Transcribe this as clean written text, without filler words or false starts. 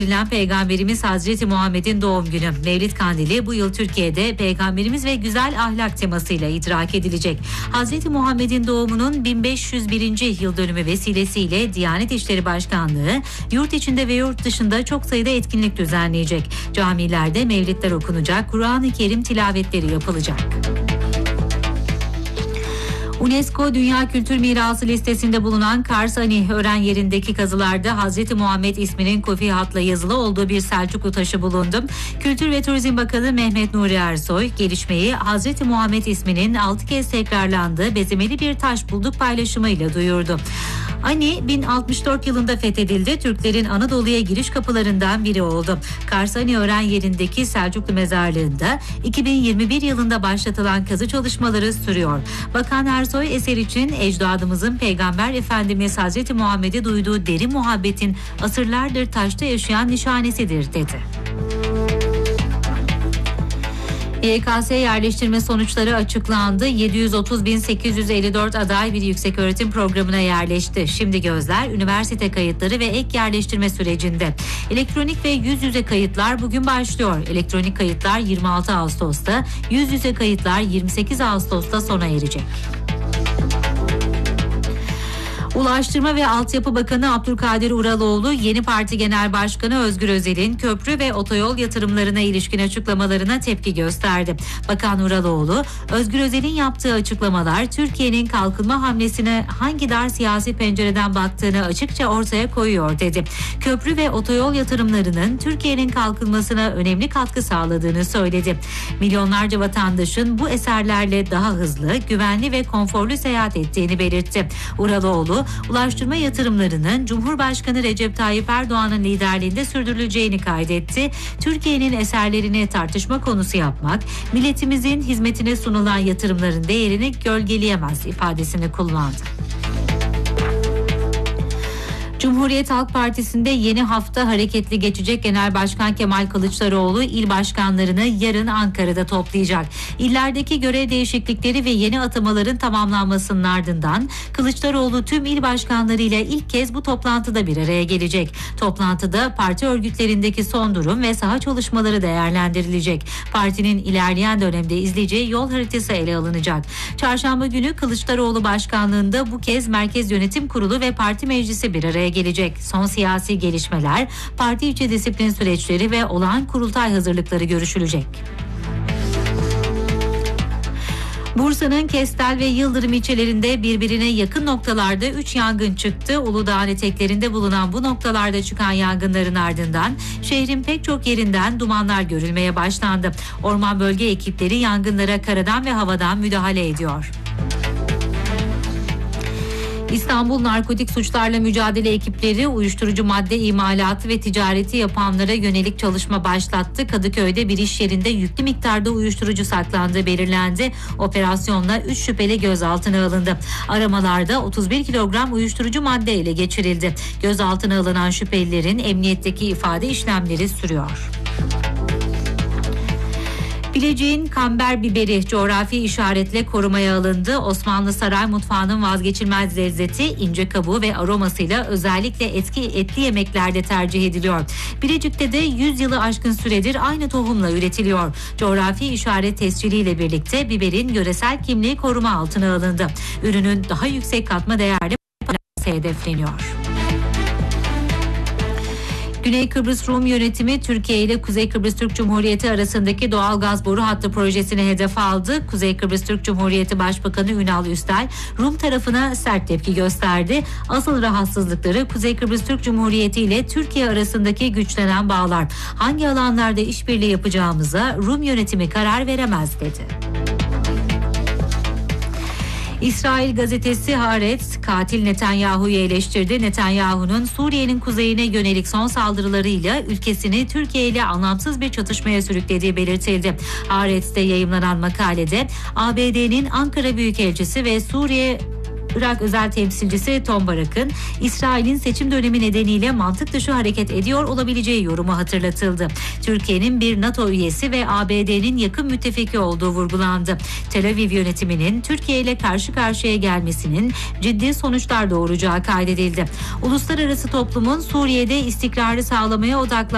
Peygamberimiz Hazreti Muhammed'in doğum günü. Mevlid Kandili bu yıl Türkiye'de Peygamberimiz ve güzel ahlak temasıyla idrak edilecek. Hazreti Muhammed'in doğumunun 1501. yıl dönümü vesilesiyle Diyanet İşleri Başkanlığı yurt içinde ve yurt dışında çok sayıda etkinlik düzenleyecek. Camilerde mevlidler okunacak, Kur'an-ı Kerim tilavetleri yapılacak. UNESCO Dünya Kültür Mirası listesinde bulunan Kars Ani-Ören yerindeki kazılarda Hazreti Muhammed isminin kufi hatla yazılı olduğu bir Selçuklu taşı bulundu. Kültür ve Turizm Bakanı Mehmet Nuri Ersoy gelişmeyi Hazreti Muhammed isminin 6 kez tekrarlandığı bezemeli bir taş bulduk paylaşımıyla duyurdu. Ani 1064 yılında fethedildi. Türklerin Anadolu'ya giriş kapılarından biri oldu. Kars Ani-Ören yerindeki Selçuklu mezarlığında 2021 yılında başlatılan kazı çalışmaları sürüyor. Bakan Ersoy eser için ecdadımızın Peygamber Efendimiz Hazreti Muhammed'e duyduğu derin muhabbetin asırlardır taşta yaşayan nişanesidir dedi. YKS yerleştirme sonuçları açıklandı. 730.854 aday bir yükseköğretim programına yerleşti. Şimdi gözler üniversite kayıtları ve ek yerleştirme sürecinde. Elektronik ve yüz yüze kayıtlar bugün başlıyor. Elektronik kayıtlar 26 Ağustos'ta, yüz yüze kayıtlar 28 Ağustos'ta sona erecek. Ulaştırma ve Altyapı Bakanı Abdülkadir Uraloğlu, yeni parti genel başkanı Özgür Özel'in köprü ve otoyol yatırımlarına ilişkin açıklamalarına tepki gösterdi. Bakan Uraloğlu, Özgür Özel'in yaptığı açıklamalar Türkiye'nin kalkınma hamlesine hangi dar siyasi pencereden baktığını açıkça ortaya koyuyor dedi. Köprü ve otoyol yatırımlarının Türkiye'nin kalkınmasına önemli katkı sağladığını söyledi. Milyonlarca vatandaşın bu eserlerle daha hızlı, güvenli ve konforlu seyahat ettiğini belirtti. Uraloğlu, ulaştırma yatırımlarının Cumhurbaşkanı Recep Tayyip Erdoğan'ın liderliğinde sürdürüleceğini kaydetti. Türkiye'nin eserlerini tartışma konusu yapmak, milletimizin hizmetine sunulan yatırımların değerini gölgeleyemez ifadesini kullandı. Cumhuriyet Halk Partisi'nde yeni hafta hareketli geçecek. Genel Başkan Kemal Kılıçdaroğlu il başkanlarını yarın Ankara'da toplayacak. İllerdeki görev değişiklikleri ve yeni atamaların tamamlanmasının ardından Kılıçdaroğlu tüm il başkanlarıyla ilk kez bu toplantıda bir araya gelecek. Toplantıda parti örgütlerindeki son durum ve saha çalışmaları değerlendirilecek. Partinin ilerleyen dönemde izleyeceği yol haritası ele alınacak. Çarşamba günü Kılıçdaroğlu başkanlığında bu kez Merkez Yönetim Kurulu ve Parti Meclisi bir araya gelecek. Son siyasi gelişmeler, parti içi disiplin süreçleri ve olağan kurultay hazırlıkları görüşülecek. Bursa'nın Kestel ve Yıldırım ilçelerinde birbirine yakın noktalarda 3 yangın çıktı. Uludağ'ın eteklerinde bulunan bu noktalarda çıkan yangınların ardından şehrin pek çok yerinden dumanlar görülmeye başlandı. Orman bölge ekipleri yangınlara karadan ve havadan müdahale ediyor. İstanbul Narkotik Suçlarla Mücadele ekipleri uyuşturucu madde imalatı ve ticareti yapanlara yönelik çalışma başlattı. Kadıköy'de bir iş yerinde yüklü miktarda uyuşturucu saklandığı belirlendi. Operasyonla 3 şüpheli gözaltına alındı. Aramalarda 31 kilogram uyuşturucu madde ele geçirildi. Gözaltına alınan şüphelilerin emniyetteki ifade işlemleri sürüyor. Bilecik'in kamber biberi coğrafi işaretle korumaya alındı. Osmanlı saray mutfağının vazgeçilmez lezzeti, ince kabuğu ve aromasıyla özellikle etli yemeklerde tercih ediliyor. Bilecik'te de 100 yılı aşkın süredir aynı tohumla üretiliyor. Coğrafi işaret tesciliyle birlikte biberin yöresel kimliği koruma altına alındı. Ürünün daha yüksek katma değerli hedefleniyor. Güney Kıbrıs Rum yönetimi Türkiye ile Kuzey Kıbrıs Türk Cumhuriyeti arasındaki doğal gaz boru hattı projesini hedef aldı. Kuzey Kıbrıs Türk Cumhuriyeti Başbakanı Ünal Üstel, Rum tarafına sert tepki gösterdi. Asıl rahatsızlıkları Kuzey Kıbrıs Türk Cumhuriyeti ile Türkiye arasındaki güçlenen bağlar. Hangi alanlarda işbirliği yapacağımıza Rum yönetimi karar veremez dedi. İsrail gazetesi Haaretz katil Netanyahu'yu eleştirdi. Netanyahu'nun Suriye'nin kuzeyine yönelik son saldırılarıyla ülkesini Türkiye ile anlamsız bir çatışmaya sürüklediği belirtildi. Haaretz'te yayımlanan makalede ABD'nin Ankara Büyükelçisi ve Suriye Irak özel temsilcisi Tom Barak'ın İsrail'in seçim dönemi nedeniyle mantık dışı hareket ediyor olabileceği yorumu hatırlatıldı. Türkiye'nin bir NATO üyesi ve ABD'nin yakın müttefiki olduğu vurgulandı. Tel Aviv yönetiminin Türkiye ile karşı karşıya gelmesinin ciddi sonuçlar doğuracağı kaydedildi. Uluslararası toplumun Suriye'de istikrarı sağlamaya odaklandı.